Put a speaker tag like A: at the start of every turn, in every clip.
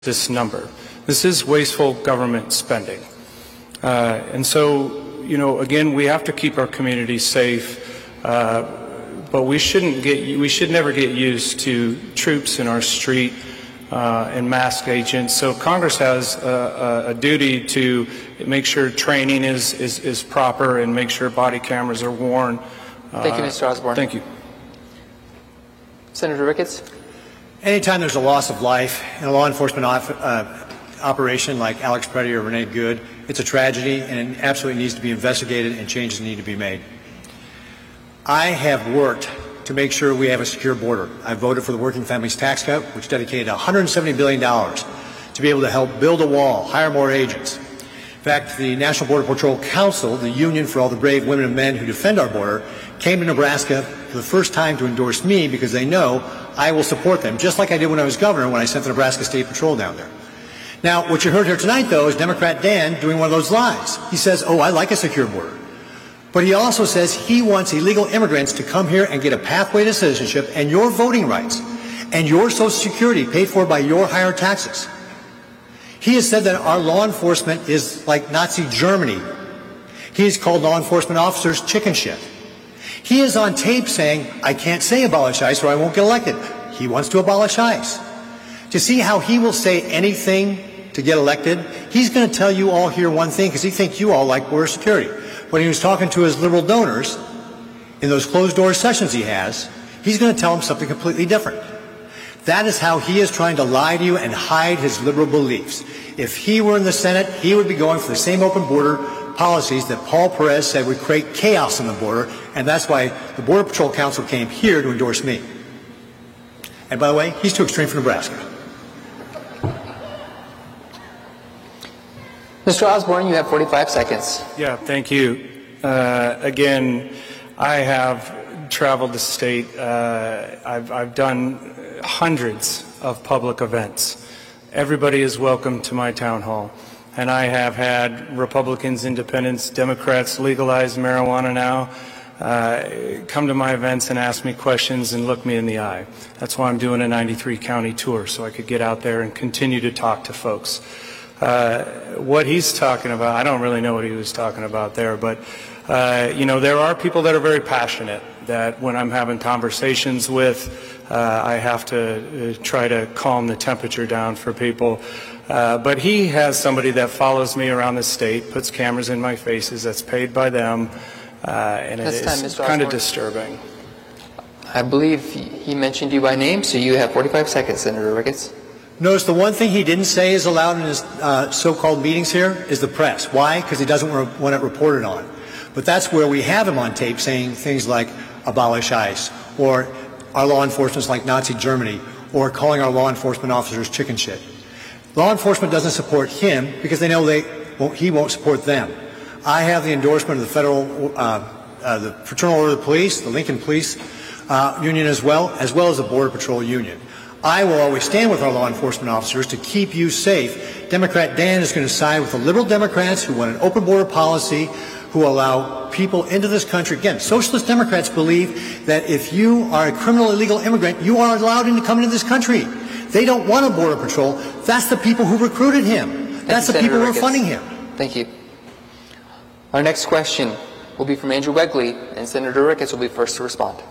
A: this number. This is wasteful government spending. And so, again, we have to keep our communities safe, but we should never get used to troops in our street and masked agents. So Congress has a duty to make sure training is proper and make sure body cameras are worn.
B: Thank you, Mr. Osborne.
A: Thank you.
B: Senator Ricketts.
C: Anytime there's a loss of life in a law enforcement operation like Alex Preddy or Renee Good, it's a tragedy and it absolutely needs to be investigated and changes need to be made. I have worked to make sure we have a secure border. I voted for the Working Families Tax Cut, which dedicated $170 billion to be able to help build a wall, hire more agents. In fact, the National Border Patrol Council, the union for all the brave women and men who defend our border, came to Nebraska for the first time to endorse me because they know I will support them, just like I did when I was governor when I sent the Nebraska State Patrol down there. Now, what you heard here tonight, though, is Democrat Dan doing one of those lies. He says, I like a secure border. But he also says he wants illegal immigrants to come here and get a pathway to citizenship and your voting rights and your Social Security paid for by your higher taxes. He has said that our law enforcement is like Nazi Germany. He has called law enforcement officers chicken shit. He is on tape saying, I can't say abolish ICE or I won't get elected. He wants to abolish ICE. To see how he will say anything to get elected, he's going to tell you all here one thing because he thinks you all like border security. When he was talking to his liberal donors in those closed-door sessions he has, he's going to tell them something completely different. That is how he is trying to lie to you and hide his liberal beliefs. If he were in the Senate, he would be going for the same open border policies that Paul Perez said would create chaos on the border, and that's why the Border Patrol Council came here to endorse me. And by the way, he's too extreme for Nebraska.
B: Mr. Osborne, you have 45 seconds.
A: Yeah, thank you. Again, I have traveled the state. I've done hundreds of public events. Everybody is welcome to my town hall. And I have had Republicans, Independents, Democrats legalize marijuana now come to my events and ask me questions and look me in the eye. That's why I'm doing a 93 county tour, so I could get out there and continue to talk to folks. What he's talking about, I don't really know what he was talking about there, but there are people that are very passionate that when I'm having conversations with, I have to try to calm the temperature down for people. But he has somebody that follows me around the state, puts cameras in my faces, that's paid by them, and it is kind of disturbing.
B: I believe he mentioned you by name, so you have 45 seconds, Senator Ricketts.
C: Notice the one thing he didn't say is allowed in his so-called meetings here is the press. Why? Because he doesn't want it reported on. But that's where we have him on tape saying things like abolish ICE, or our law enforcement's like Nazi Germany, or calling our law enforcement officers chicken shit. Law enforcement doesn't support him because they know he won't support them. I have the endorsement of the federal, the Fraternal Order of the Police, the Lincoln Police Union as well as the Border Patrol Union. I will always stand with our law enforcement officers to keep you safe. Democrat Dan is going to side with the liberal Democrats who want an open border policy, who allow people into this country. Again, socialist Democrats believe that if you are a criminal illegal immigrant, you are allowed to come into this country. They don't want a border patrol. That's the people who recruited him. That's the people who are funding him.
B: Thank you. Our next question will be from Andrew Wegley, and Senator Ricketts will be first to respond.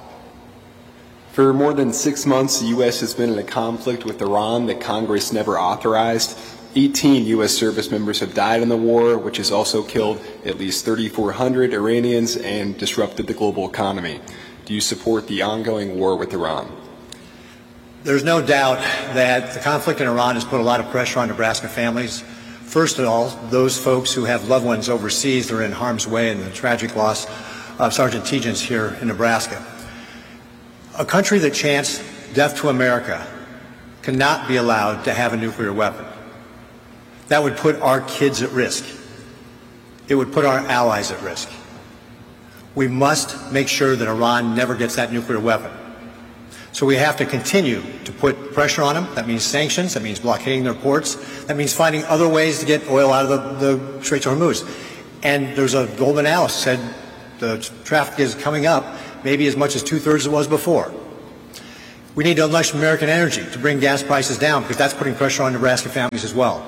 D: For more than 6 months, the U.S. has been in a conflict with Iran that Congress never authorized. 18 U.S. service members have died in the war, which has also killed at least 3,400 Iranians and disrupted the global economy. Do you support the ongoing war with Iran?
C: There's no doubt that the conflict in Iran has put a lot of pressure on Nebraska families. First of all, those folks who have loved ones overseas that are in harm's way and the tragic loss of Sergeant Tegens here in Nebraska. A country that chants death to America cannot be allowed to have a nuclear weapon. That would put our kids at risk. It would put our allies at risk. We must make sure that Iran never gets that nuclear weapon. So we have to continue to put pressure on them. That means sanctions. That means blockading their ports. That means finding other ways to get oil out of the Straits of Hormuz. And there's a Goldman analyst said the traffic is coming up maybe as much as 2/3 it was before. We need to unleash American energy to bring gas prices down, because that's putting pressure on Nebraska families as well.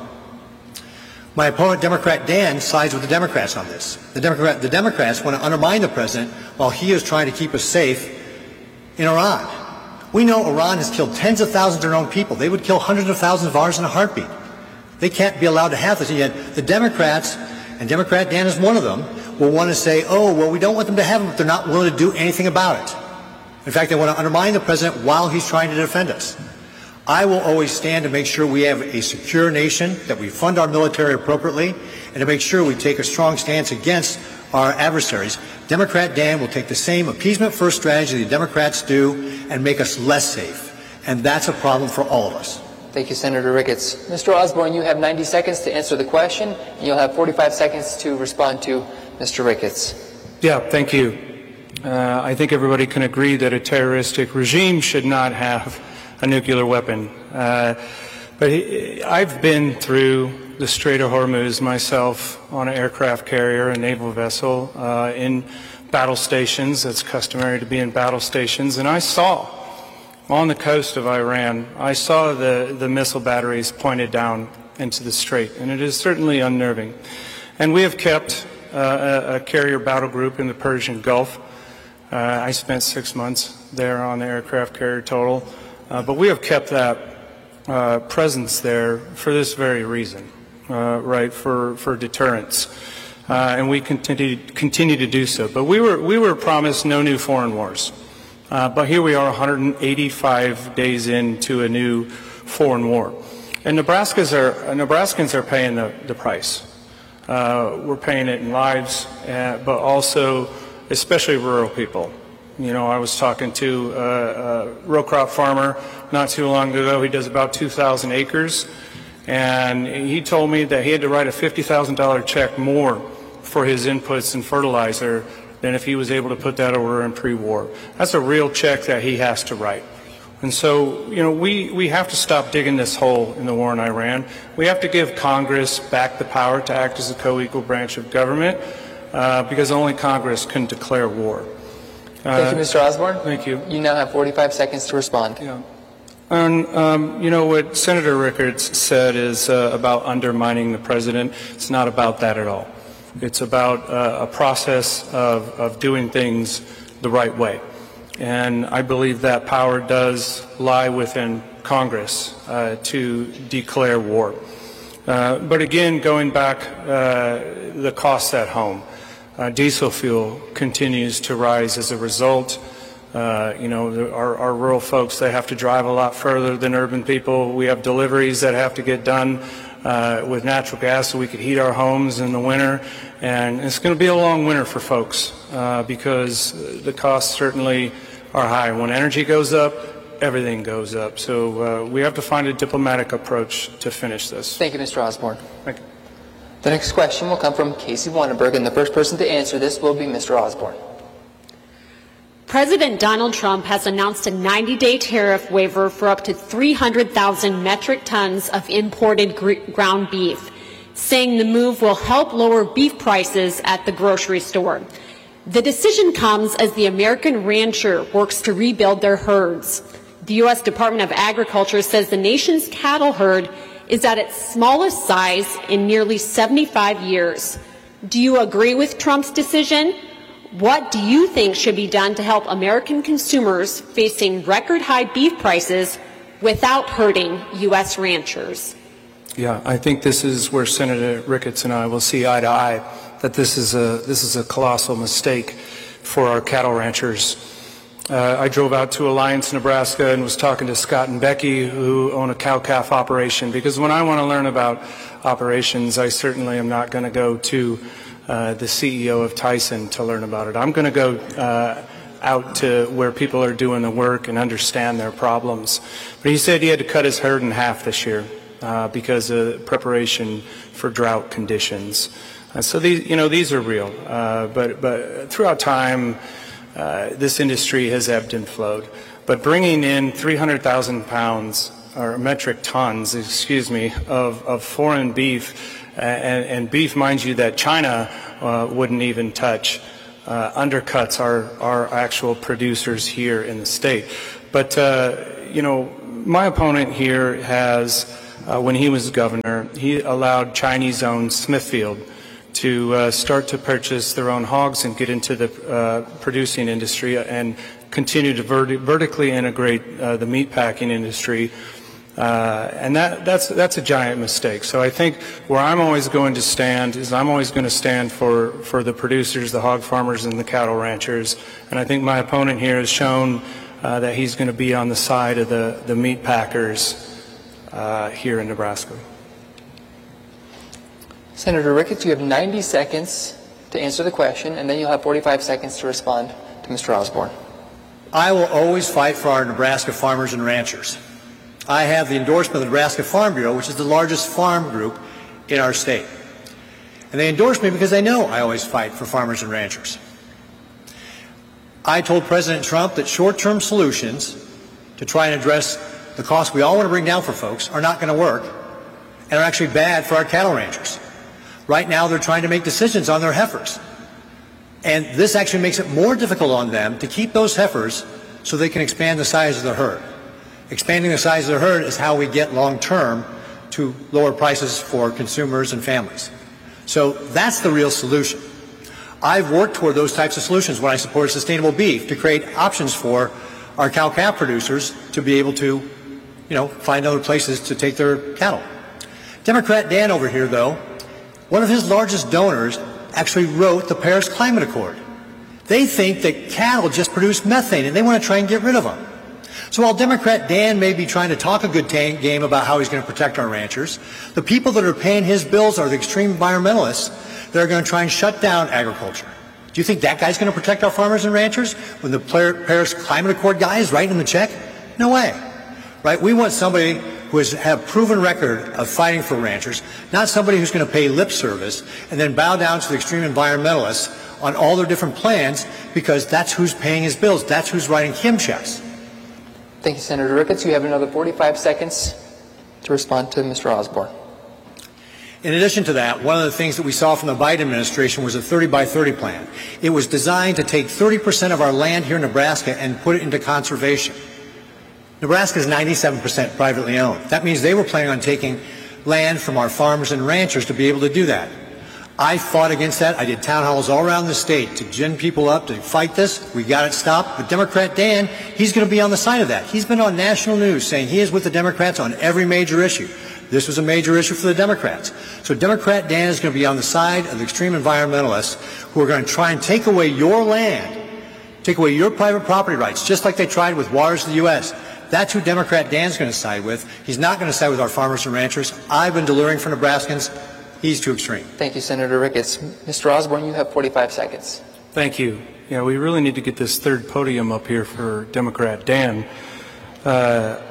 C: My opponent, Democrat Dan, sides with the Democrats on this. The Democrats want to undermine the president while he is trying to keep us safe in Iran. We know Iran has killed tens of thousands of their own people. They would kill hundreds of thousands of ours in a heartbeat. They can't be allowed to have this. And yet the Democrats, and Democrat Dan is one of them, will want to say, oh, well, we don't want them to have them, but they're not willing to do anything about it. In fact, they want to undermine the president while he's trying to defend us. I will always stand to make sure we have a secure nation, that we fund our military appropriately, and to make sure we take a strong stance against our adversaries. Democrat Dan will take the same appeasement-first strategy the Democrats do and make us less safe. And that's a problem for all of us.
B: Thank you, Senator Ricketts. Mr. Osborne, you have 90 seconds to answer the question, and you'll have 45 seconds to respond to Mr. Ricketts.
A: Yeah, thank you. I think everybody can agree that a terroristic regime should not have a nuclear weapon. But I've been through the Strait of Hormuz myself on an aircraft carrier, a naval vessel, in battle stations. It's customary to be in battle stations. And I saw on the coast of Iran, I saw the missile batteries pointed down into the strait. And it is certainly unnerving. And we have kept a carrier battle group in the Persian Gulf. I spent 6 months there on the aircraft carrier total. But we have kept that presence there for this very reason, right, for deterrence. And we continue to do so. But we were promised no new foreign wars. But here we are 185 days into a new foreign war. And Nebraskans are paying the price. We're paying it in lives, but also especially rural people. You know, I was talking to a row crop farmer not too long ago. He does about 2,000 acres, and he told me that he had to write a $50,000 check more for his inputs and fertilizer than if he was able to put that order in pre-war. That's a real check that he has to write. And so, you know, we have to stop digging this hole in the war in Iran. We have to give Congress back the power to act as a co-equal branch of government, because only Congress can declare war.
B: Thank you, Mr. Osborne.
A: Thank you.
B: You now have 45 seconds to respond.
A: Yeah. And, you know, what Senator Ricketts said is about undermining the president. It's not about that at all. It's about a process of doing things the right way. And I believe that power does lie within Congress to declare war. But again, going back, the costs at home. Diesel fuel continues to rise as a result. You know, our rural folks, they have to drive a lot further than urban people. We have deliveries that have to get done with natural gas so we could heat our homes in the winter. And it's going to be a long winter for folks because the costs certainly are high. When energy goes up, everything goes up. So we have to find a diplomatic approach to finish this.
B: Thank you, Mr. Osborne.
A: Thank you.
B: The next question will come from Casey Wanenberg, and the first person to answer this will be Mr. Osborne.
E: President Donald Trump has announced a 90-day tariff waiver for up to 300,000 metric tons of imported ground beef, saying the move will help lower beef prices at the grocery store. The decision comes as the American rancher works to rebuild their herds. The U.S. Department of Agriculture says the nation's cattle herd is at its smallest size in nearly 75 years. Do you agree with Trump's decision? What do you think should be done to help American consumers facing record-high beef prices without hurting U.S. ranchers?
A: Yeah, I think this is where Senator Ricketts and I will see eye to eye, that this is a colossal mistake for our cattle ranchers. I drove out to Alliance, Nebraska, and was talking to Scott and Becky, who own a cow-calf operation, because when I want to learn about operations, I certainly am not going to go to the CEO of Tyson to learn about it. I'm going to go out to where people are doing the work and understand their problems. But he said he had to cut his herd in half this year because of preparation for drought conditions. So these are real. But throughout time, this industry has ebbed and flowed. But bringing in 300,000 pounds, or metric tons, of foreign beef, and beef, mind you, that China wouldn't even touch, undercuts our actual producers here in the state. But, my opponent here has, when he was governor, he allowed Chinese-owned Smithfield to start to purchase their own hogs and get into the producing industry and continue to vertically integrate the meatpacking industry. And that's a giant mistake. So I think where I'm always going to stand is I'm always going to stand for the producers, the hog farmers, and the cattle ranchers. And I think my opponent here has shown that he's going to be on the side of the meat packers here in Nebraska.
B: Senator Ricketts, you have 90 seconds to answer the question, and then you'll have 45 seconds to respond to Mr. Osborne.
C: I will always fight for our Nebraska farmers and ranchers. I have the endorsement of the Nebraska Farm Bureau, which is the largest farm group in our state. And they endorse me because they know I always fight for farmers and ranchers. I told President Trump that short-term solutions to try and address the costs we all want to bring down for folks are not going to work and are actually bad for our cattle ranchers. Right now, they're trying to make decisions on their heifers. And this actually makes it more difficult on them to keep those heifers so they can expand the size of the herd. Expanding the size of the herd is how we get long-term to lower prices for consumers and families. So that's the real solution. I've worked toward those types of solutions when I supported sustainable beef to create options for our cow-calf producers to be able to, find other places to take their cattle. Democrat Dan over here, though, one of his largest donors actually wrote the Paris Climate Accord. They think that cattle just produce methane, and they want to try and get rid of them. So while Democrat Dan may be trying to talk a good game about how he's going to protect our ranchers, the people that are paying his bills are the extreme environmentalists that are going to try and shut down agriculture. Do you think that guy's going to protect our farmers and ranchers when the Paris Climate Accord guy is writing the check? No way. Right? We want somebody who has have proven record of fighting for ranchers, not somebody who's going to pay lip service and then bow down to the extreme environmentalists on all their different plans because that's who's paying his bills. That's who's writing him checks.
B: Thank you, Senator Ricketts. You have another 45 seconds to respond to Mr. Osborne.
C: In addition to that, one of the things that we saw from the Biden administration was a 30 by 30 plan. It was designed to take 30% of our land here in Nebraska and put it into conservation. Nebraska is 97% privately owned. That means they were planning on taking land from our farmers and ranchers to be able to do that. I fought against that. I did town halls all around the state to gin people up to fight this. We got it stopped. But Democrat Dan, he's going to be on the side of that. He's been on national news saying he is with the Democrats on every major issue. This was a major issue for the Democrats. So Democrat Dan is going to be on the side of the extreme environmentalists who are going to try and take away your land, take away your private property rights, just like they tried with Waters of the U.S. That's who Democrat Dan's going to side with. He's not going to side with our farmers and ranchers. I've been delivering for Nebraskans. He's too extreme. Thank
B: you, Senator Ricketts. Mr. Osborne, you have 45 seconds.
A: Thank you. Yeah, we really need to get this third podium up here for Democrat Dan. Our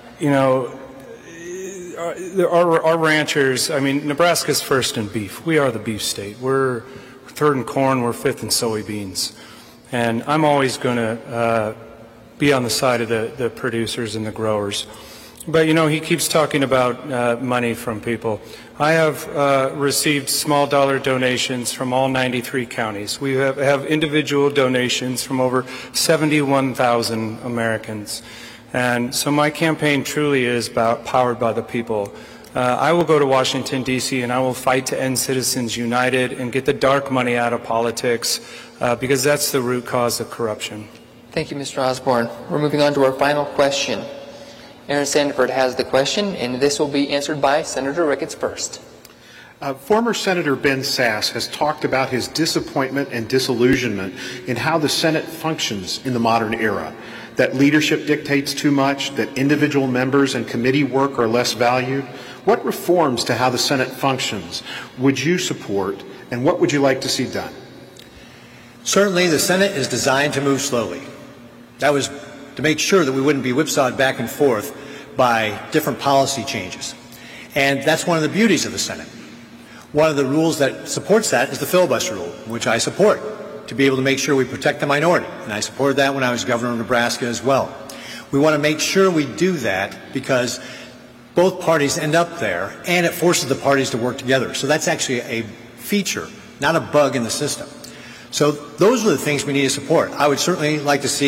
A: ranchers, Nebraska's first in beef. We are the beef state. We're third in corn. We're fifth in soybeans. And I'm always going to be on the side of the producers and the growers. But, he keeps talking about money from people. I have received small dollar donations from all 93 counties. We have individual donations from over 71,000 Americans. And so my campaign truly is powered by the people. I will go to Washington, D.C., and I will fight to end Citizens United and get the dark money out of politics because that's the root cause of corruption.
B: Thank you, Mr. Osborne. We're moving on to our final question. Aaron Sandiford has the question, and this will be answered by Senator Ricketts first.
F: Former Senator Ben Sasse has talked about his disappointment and disillusionment in how the Senate functions in the modern era, that leadership dictates too much, that individual members and committee work are less valued. What reforms to how the Senate functions would you support, and what would you like to see done?
C: Certainly, the Senate is designed to move slowly. That was to make sure that we wouldn't be whipsawed back and forth by different policy changes. And that's one of the beauties of the Senate. One of the rules that supports that is the filibuster rule, which I support, to be able to make sure we protect the minority. And I supported that when I was governor of Nebraska as well. We want to make sure we do that because both parties end up there, and it forces the parties to work together. So that's actually a feature, not a bug in the system. So those are the things we need to support. I would certainly like to see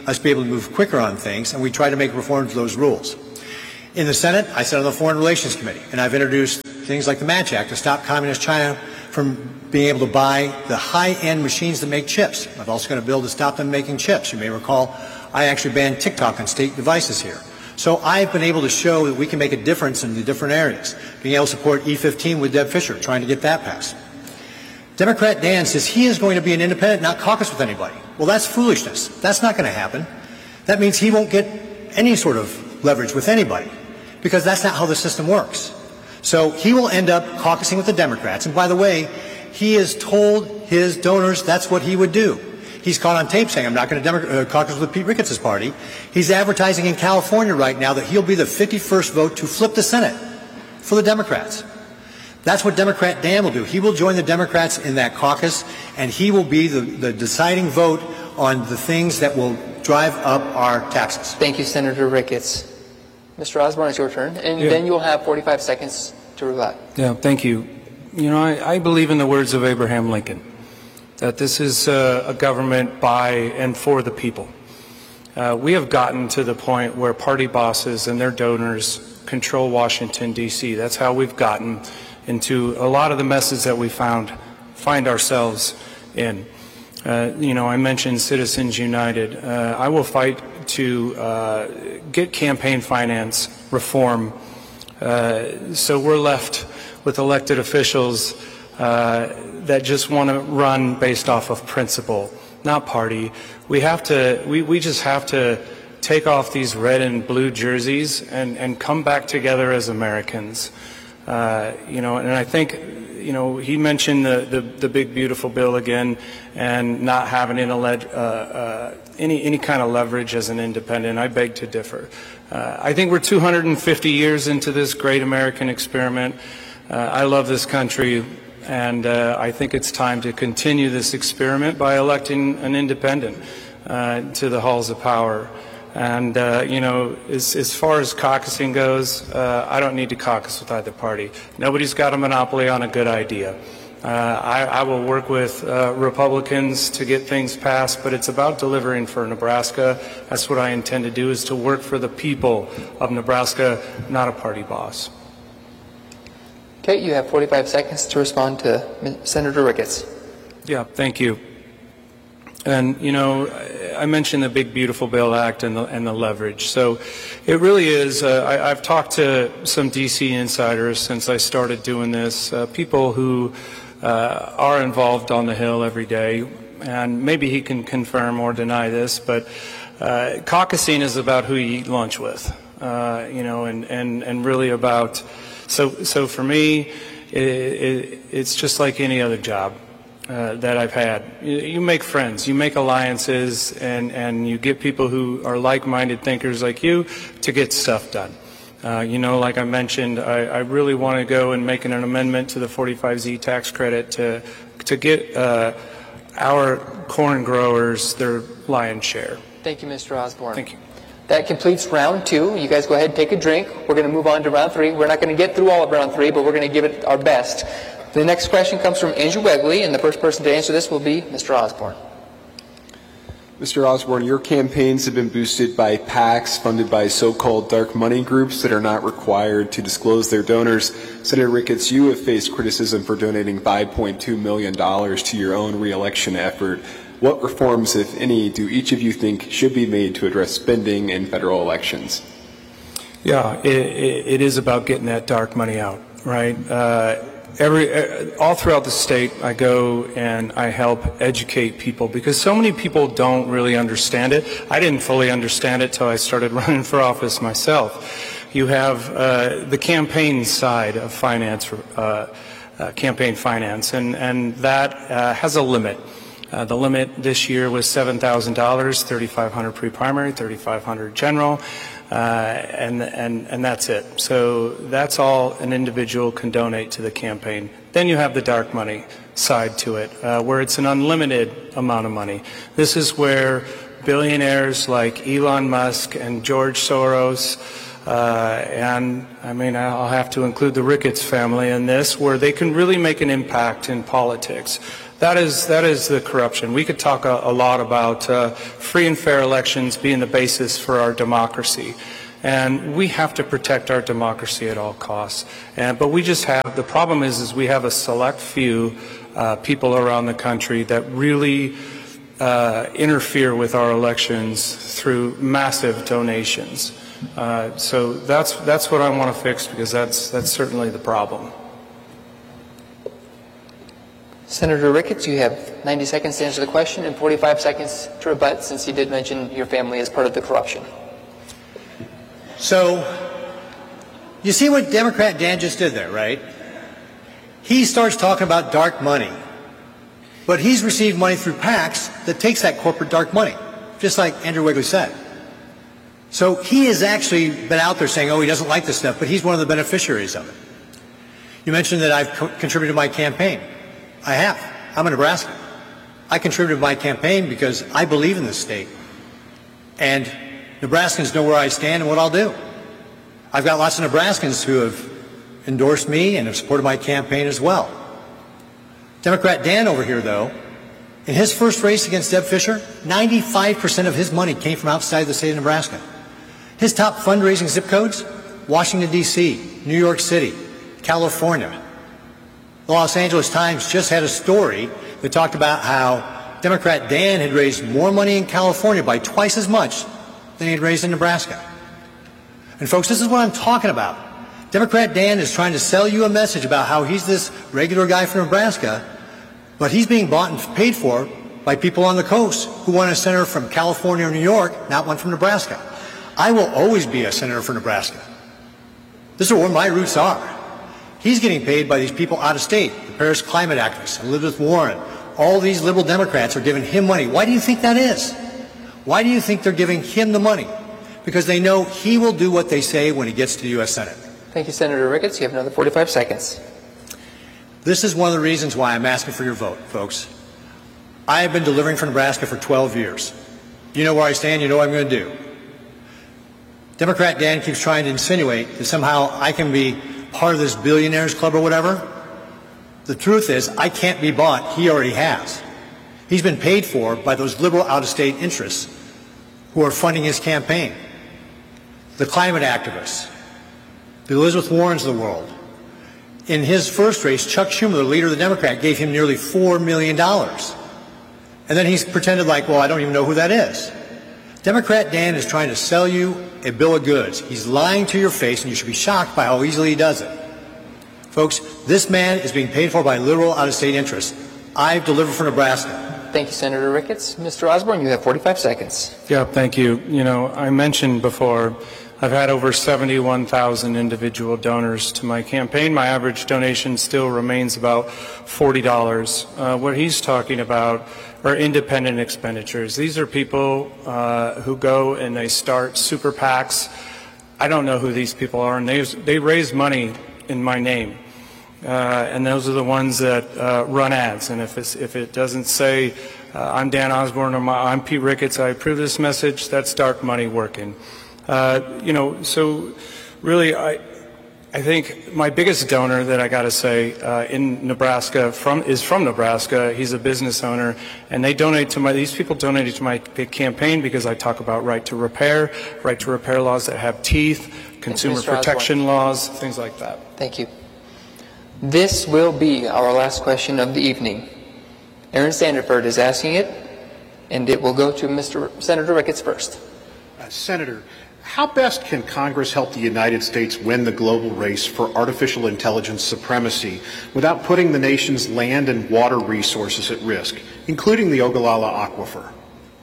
C: us be able to move quicker on things, and we try to make reforms to those rules. In the Senate, I sit on the Foreign Relations Committee, and I've introduced things like the Match Act to stop Communist China from being able to buy the high-end machines that make chips. I've also got a bill to stop them making chips. You may recall I actually banned TikTok on state devices here. So I've been able to show that we can make a difference in the different areas. Being able to support E15 with Deb Fischer, trying to get that passed. Democrat Dan says he is going to be an independent, not caucus with anybody. Well, that's foolishness. That's not going to happen. That means he won't get any sort of leverage with anybody, because that's not how the system works. So he will end up caucusing with the Democrats. And by the way, he has told his donors that's what he would do. He's caught on tape saying, I'm not going to caucus with Pete Ricketts' party. He's advertising in California right now that he'll be the 51st vote to flip the Senate for the Democrats. That's what Democrat Dan will do. He will join the Democrats in that caucus, and he will be the deciding vote on the things that will drive up our taxes.
B: Thank you, Senator Ricketts. Mr. Osborne, it's your turn, and then you'll have 45 seconds to rebut.
A: Yeah, thank you. You know, I believe in the words of Abraham Lincoln, that this is a government by and for the people. We have gotten to the point where party bosses and their donors control Washington, D.C. That's how we've gotten into a lot of the messes that we find ourselves in. You know, I mentioned Citizens United. I will fight to get campaign finance reform so we're left with elected officials that just want to run based off of principle, not party. We just have to take off these red and blue jerseys and come back together as Americans. You know, and I think, you know, he mentioned the big beautiful bill again, and not having any kind of leverage as an independent. I beg to differ. I think we're 250 years into this great American experiment. I love this country, and I think it's time to continue this experiment by electing an independent to the halls of power. And, you know, as far as caucusing goes, I don't need to caucus with either party. Nobody's got a monopoly on a good idea. I will work with Republicans to get things passed, but it's about delivering for Nebraska. That's what I intend to do, is to work for the people of Nebraska, not a party boss.
B: Okay, you have 45 seconds to respond to Senator Ricketts.
A: Yeah, thank you. And, you know, I mentioned the Big Beautiful Bill Act and the leverage. So it really is, I've talked to some D.C. insiders since I started doing this, people who are involved on the Hill every day, and maybe he can confirm or deny this, but caucusing is about who you eat lunch with, you know, and really about, so for me, it's just like any other job that I've had. You make friends, you make alliances, and you get people who are like-minded thinkers like you to get stuff done. You know, like I mentioned, I really want to go and make an amendment to the 45Z tax credit to get our corn growers their lion's share.
B: Thank you, Mr. Osborne.
A: Thank you.
B: That completes round 2. You guys go ahead and take a drink. We're going to move on to round 3. We're not going to get through all of round 3, but we're going to give it our best. The next question comes from Andrew Wegley, and the first person to answer this will be Mr. Osborne.
D: Mr. Osborne, your campaigns have been boosted by PACs funded by so-called dark money groups that are not required to disclose their donors. Senator Ricketts, you have faced criticism for donating $5.2 million to your own re-election effort. What reforms, if any, do each of you think should be made to address spending in federal elections? Yeah,
A: it is about getting that dark money out, right? All throughout the state, I go and I help educate people, because so many people don't really understand it. I didn't fully understand it till I started running for office myself. You have the campaign side of finance, campaign finance, and that has a limit. The limit this year was $7,000, $3,500 pre-primary, $3,500 general. And that's it. So that's all an individual can donate to the campaign. Then you have the dark money side to it, where it's an unlimited amount of money. This is where billionaires like Elon Musk and George Soros, and I mean, I'll have to include the Ricketts family in this, where they can really make an impact in politics. That is the corruption. We could talk a lot about free and fair elections being the basis for our democracy. And we have to protect our democracy at all costs. But we just have, the problem is we have a select few people around the country that really interfere with our elections through massive donations. So that's what I want to fix, because that's certainly the problem.
B: Senator Ricketts, you have 90 seconds to answer the question and 45 seconds to rebut, since you did mention your family as part of the corruption.
C: So, you see what Democrat Dan just did there, right? He starts talking about dark money. But he's received money through PACs that takes that corporate dark money, just like Andrew Wigley said. So he has actually been out there saying, oh, he doesn't like this stuff, but he's one of the beneficiaries of it. You mentioned that I've contributed to my campaign. I have. I'm a Nebraskan. I contributed to my campaign because I believe in this state. And Nebraskans know where I stand and what I'll do. I've got lots of Nebraskans who have endorsed me and have supported my campaign as well. Democrat Dan over here, though, in his first race against Deb Fischer, 95% of his money came from outside the state of Nebraska. His top fundraising zip codes, Washington, D.C., New York City, California. The Los Angeles Times just had a story that talked about how Democrat Dan had raised more money in California by twice as much than he had raised in Nebraska. And folks, this is what I'm talking about. Democrat Dan is trying to sell you a message about how he's this regular guy from Nebraska, but he's being bought and paid for by people on the coast who want a senator from California or New York, not one from Nebraska. I will always be a senator for Nebraska. This is where my roots are. He's getting paid by these people out of state, the Paris climate activists, Elizabeth Warren. All these liberal Democrats are giving him money. Why do you think that is? Why do you think they're giving him the money? Because they know he will do what they say when he gets to the U.S. Senate.
B: Thank you, Senator Ricketts. You have another 45 seconds.
C: This is one of the reasons why I'm asking for your vote, folks. I have been delivering for Nebraska for 12 years. You know where I stand. You know what I'm going to do. Democrat Dan keeps trying to insinuate that somehow I can be part of this billionaires club or whatever. The truth is, I can't be bought. He already has. He's been paid for by those liberal out-of-state interests who are funding his campaign. The climate activists, the Elizabeth Warrens of the world. In his first race, Chuck Schumer, the leader of the Democrat, gave him nearly $4 million. And then he's pretended like, well, I don't even know who that is. Democrat Dan is trying to sell you a bill of goods. He's lying to your face, and you should be shocked by how easily he does it. Folks, this man is being paid for by liberal out-of-state interests. I've delivered for Nebraska.
B: Thank you, Senator Ricketts. Mr. Osborne, you have 45 seconds.
A: Yeah, thank you. You know, I mentioned before, I've had over 71,000 individual donors to my campaign. My average donation still remains about $40. What he's talking about are independent expenditures. These are people who go and they start super PACs. I don't know who these people are, and they raise money in my name. And those are the ones that run ads. And if it doesn't say I'm Dan Osborne or I'm Pete Ricketts, I approve this message, that's dark money working. You know, so really I think my biggest donor that I got to say in Nebraska is from Nebraska. He's a business owner, and these people donated to my campaign because I talk about right to repair laws that have teeth, consumer protection laws, things like that.
B: Thank you. This will be our last question of the evening. Aaron Sandiford is asking it, and it will go to Senator Ricketts first.
F: Senator, how best can Congress help the United States win the global race for artificial intelligence supremacy without putting the nation's land and water resources at risk, including the Ogallala Aquifer?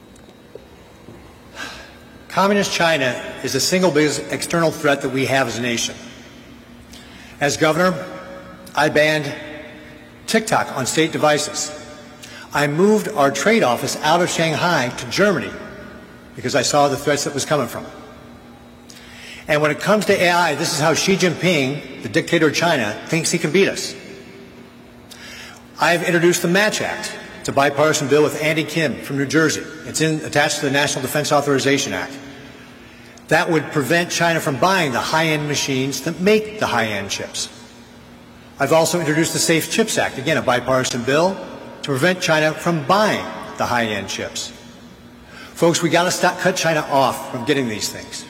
C: Communist China is the single biggest external threat that we have as a nation. As governor, I banned TikTok on state devices. I moved our trade office out of Shanghai to Germany because I saw the threats that was coming from it. And when it comes to AI, this is how Xi Jinping, the dictator of China, thinks he can beat us. I've introduced the Match Act. It's a bipartisan bill with Andy Kim from New Jersey. It's attached to the National Defense Authorization Act. That would prevent China from buying the high-end machines that make the high-end chips. I've also introduced the Safe Chips Act, again, a bipartisan bill, to to prevent China from buying the high-end chips. Folks, we got to cut China off from getting these things.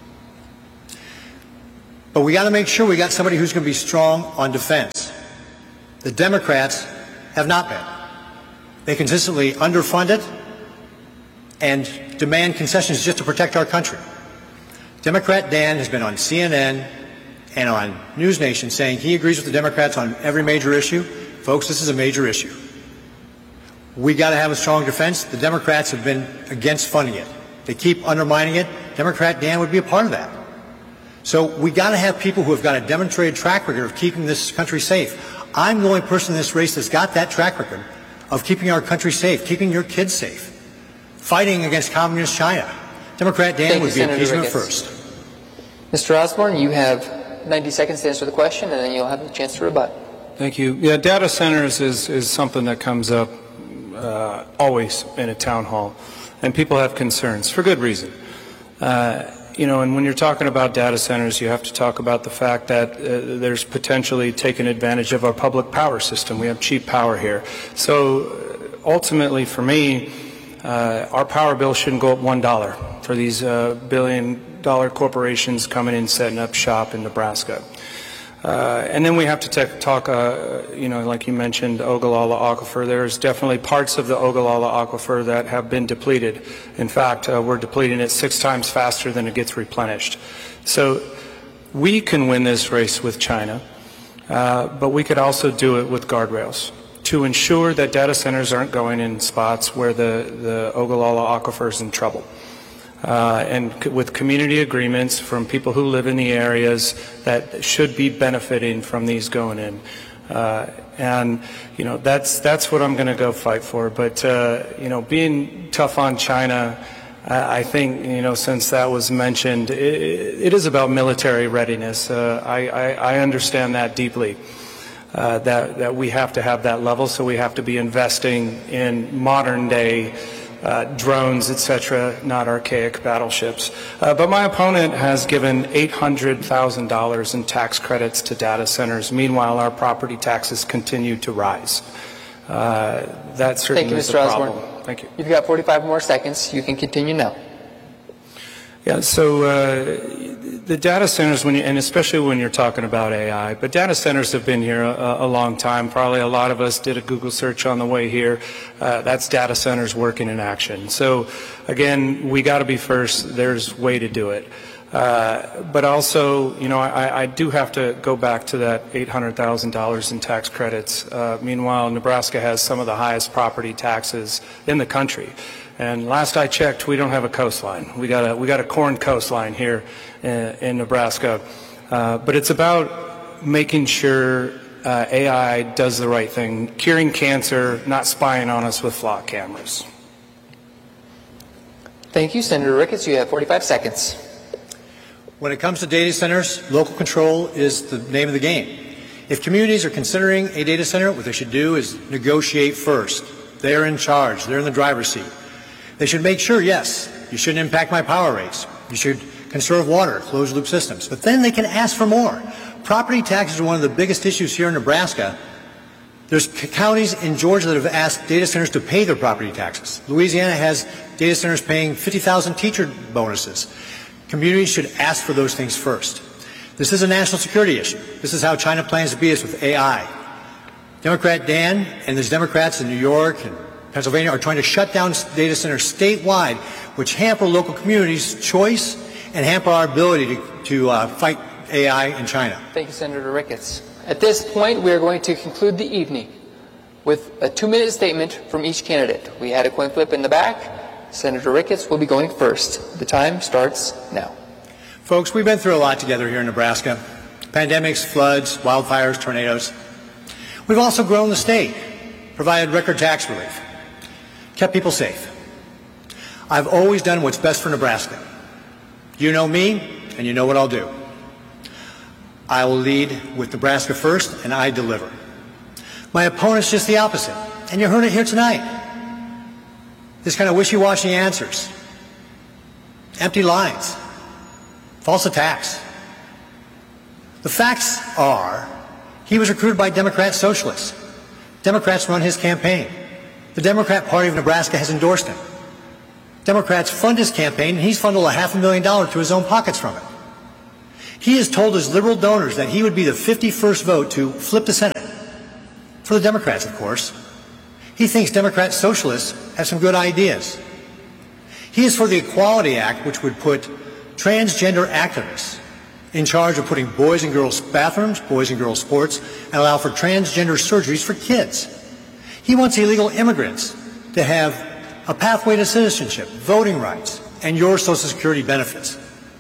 C: But we got to make sure we got somebody who's going to be strong on defense. The Democrats have not been. They consistently underfund it and demand concessions just to protect our country. Democrat Dan has been on CNN and on News Nation saying he agrees with the Democrats on every major issue. Folks, this is a major issue. We got to have a strong defense. The Democrats have been against funding it. They keep undermining it. Democrat Dan would be a part of that. So we got to have people who have got a demonstrated track record of keeping this country safe. I'm the only person in this race that's got that track record of keeping our country safe, keeping your kids safe, fighting against communist China. Democrat Dan would be appeasement first.
B: Mr. Osborne, you have 90 seconds to answer the question, and then you'll have a chance to rebut.
A: Thank you. Yeah, data centers is something that comes up always in a town hall, and people have concerns for good reason. And when you're talking about data centers, you have to talk about the fact that there's potentially taking advantage of our public power system. We have cheap power here. So ultimately, for me, our power bill shouldn't go up $1 for these billion-dollar corporations coming in, setting up shop in Nebraska. And then we have to talk, like you mentioned, Ogallala Aquifer. There's definitely parts of the Ogallala Aquifer that have been depleted. In fact, we're depleting it 6 times faster than it gets replenished. So we can win this race with China, but we could also do it with guardrails to ensure that data centers aren't going in spots where the Ogallala Aquifer is in trouble. And with community agreements from people who live in the areas that should be benefiting from these going in. That's what I'm going to go fight for. But, being tough on China, I think, since that was mentioned, it is about military readiness. I understand that deeply. That we have to have that level, so we have to be investing in modern day drones, etc., not archaic battleships. But my opponent has given $800,000 in tax credits to data centers. Meanwhile, our property taxes continue to rise. That certainly is a problem.
B: Thank you, Mr. Osborne.
A: Thank you.
B: You've got 45 more seconds. You can continue now.
A: Yeah, so the data centers, and especially when you're talking about AI, but data centers have been here a long time. Probably a lot of us did a Google search on the way here. That's data centers working in action. So again, we got to be first. There's a way to do it. But also, I do have to go back to that $800,000 in tax credits. Meanwhile, Nebraska has some of the highest property taxes in the country. And last I checked, we don't have a coastline. We got a corn coastline here in Nebraska. But it's about making sure AI does the right thing, curing cancer, not spying on us with flock cameras.
B: Thank you, Senator Ricketts. You have 45 seconds.
C: When it comes to data centers, local control is the name of the game. If communities are considering a data center, what they should do is negotiate first. They're in charge. They're in the driver's seat. They should make sure, yes, you shouldn't impact my power rates. You should conserve water, closed-loop systems. But then they can ask for more. Property taxes are one of the biggest issues here in Nebraska. There's counties in Georgia that have asked data centers to pay their property taxes. Louisiana has data centers paying 50,000 teacher bonuses. Communities should ask for those things first. This is a national security issue. This is how China plans to beat us with AI. Democrat Dan and there's Democrats in New York and Pennsylvania are trying to shut down data centers statewide, which hamper local communities' choice and hamper our ability to fight AI in China.
B: Thank you, Senator Ricketts. At this point, we are going to conclude the evening with a 2-minute statement from each candidate. We had a coin flip in the back. Senator Ricketts will be going first. The time starts now.
C: Folks, we've been through a lot together here in Nebraska. Pandemics, floods, wildfires, tornadoes. We've also grown the state, provided record tax relief, kept people safe. I've always done what's best for Nebraska. You know me, and you know what I'll do. I will lead with Nebraska first, and I deliver. My opponent's just the opposite, and you heard it here tonight. This kind of wishy-washy answers, empty lines, false attacks. The facts are, he was recruited by Democrat socialists. Democrats run his campaign. The Democrat Party of Nebraska has endorsed him. Democrats fund his campaign, and he's funneled $500,000 to his own pockets from it. He has told his liberal donors that he would be the 51st vote to flip the Senate. For the Democrats, of course. He thinks Democrat socialists have some good ideas. He is for the Equality Act, which would put transgender activists in charge of putting boys and girls bathrooms, boys and girls sports, and allow for transgender surgeries for kids. He wants illegal immigrants to have a pathway to citizenship, voting rights, and your Social Security benefits.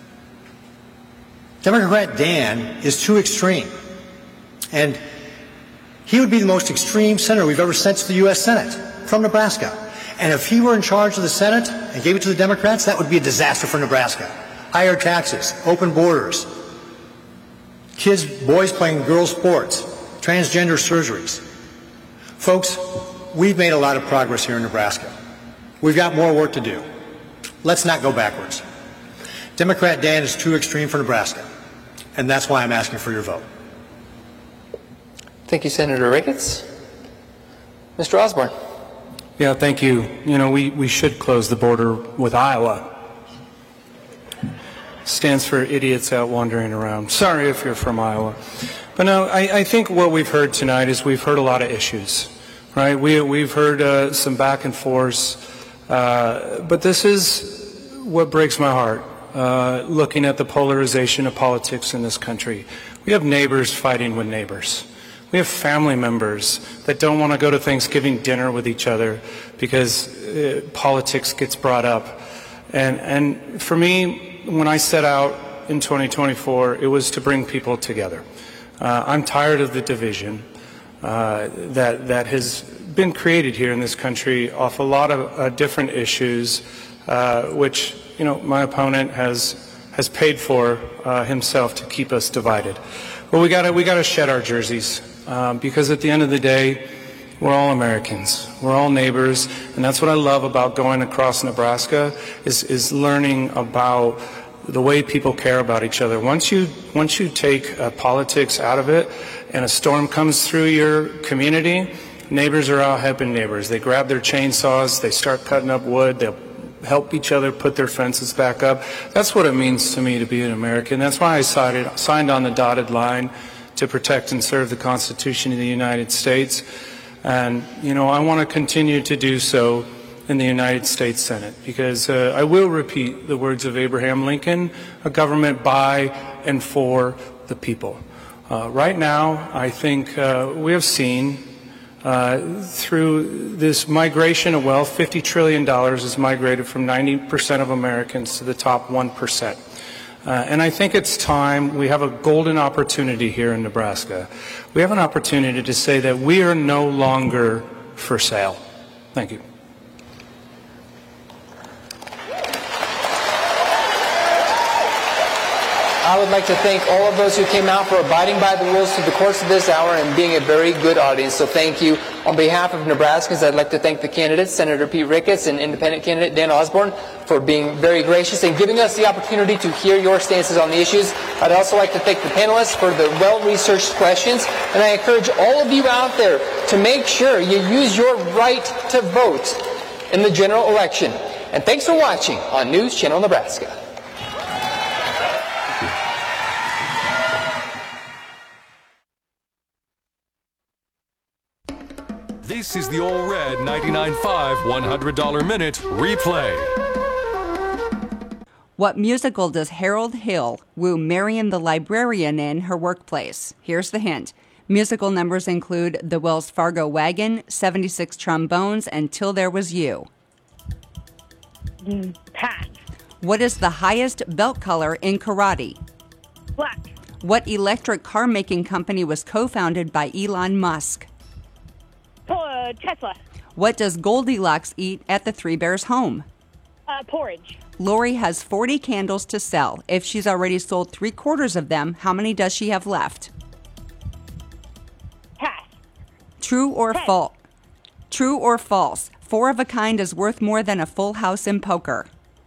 C: Democrat Dan is too extreme, and he would be the most extreme senator we've ever sent to the U.S. Senate from Nebraska. And if he were in charge of the Senate and gave it to the Democrats, that would be a disaster for Nebraska. Higher taxes, open borders, kids, boys playing girls' sports, transgender surgeries. Folks, we've made a lot of progress here in Nebraska. We've got more work to do. Let's not go backwards. Democrat Dan is too extreme for Nebraska, and that's why I'm asking for your vote.
B: Thank you, Senator Ricketts. Mr. Osborne.
A: Yeah, thank you. You know, we should close the border with Iowa. Stands for idiots out wandering around. Sorry if you're from Iowa. But no, I think what we've heard tonight is we've heard a lot of issues, right? We've heard some back and forth, but this is what breaks my heart, looking at the polarization of politics in this country. We have neighbors fighting with neighbors. We have family members that don't want to go to Thanksgiving dinner with each other because politics gets brought up. And for me, when I set out in 2024, it was to bring people together. I'm tired of the division that has been created here in this country off a lot of different issues, which, you know, my opponent has paid for himself to keep us divided. Well, we gotta shed our jerseys because at the end of the day, we're all Americans. We're all neighbors, and that's what I love about going across Nebraska is learning about the way people care about each other. Once you take politics out of it, and a storm comes through your community, neighbors are out helping neighbors. They grab their chainsaws, they start cutting up wood, they'll help each other put their fences back up. That's what it means to me to be an American. That's why I signed on the dotted line to protect and serve the Constitution of the United States. And, you know, I want to continue to do so in the United States Senate, because I will repeat the words of Abraham Lincoln, a government by and for the people. Right now, I think we have seen through this migration of wealth, $50 trillion is migrated from 90% of Americans to the top 1%. And I think it's time. We have a golden opportunity here in Nebraska. We have an opportunity to say that we are no longer for sale. Thank you.
B: I would like to thank all of those who came out for abiding by the rules through the course of this hour and being a very good audience. So thank you. On behalf of Nebraskans, I'd like to thank the candidates, Senator Pete Ricketts and independent candidate Dan Osborne, for being very gracious and giving us the opportunity to hear your stances on the issues. I'd also like to thank the panelists for the well-researched questions. And I encourage all of you out there to make sure you use your right to vote in the general election. And thanks for watching on News Channel Nebraska.
G: This is the All Red 99.5 $100 Minute Replay.
H: What musical does Harold Hill woo Marion the librarian in her workplace? Here's the hint. Musical numbers include The Wells Fargo Wagon, 76 Trombones, and Till There Was You.
I: Pass.
H: What is the highest belt color in karate?
I: Black.
H: What electric car making company was co-founded by Elon Musk?
I: Tesla.
H: What does Goldilocks eat at the Three Bears home?
I: Porridge.
H: Lori has 40 candles to sell. If she's already sold 3/4 of them, how many does she have left?
I: Pass.
H: True or false? True or false? 4 of a kind is worth more than a full house in poker.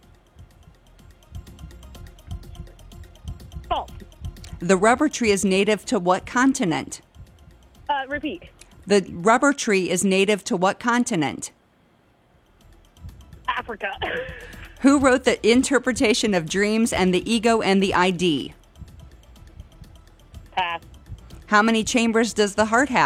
I: False.
H: The rubber tree is native to what continent?
I: Repeat.
H: The rubber tree is native to what continent?
I: Africa.
H: Who wrote The Interpretation of Dreams and The Ego and the ID?
I: Pass.
H: How many chambers does the heart have?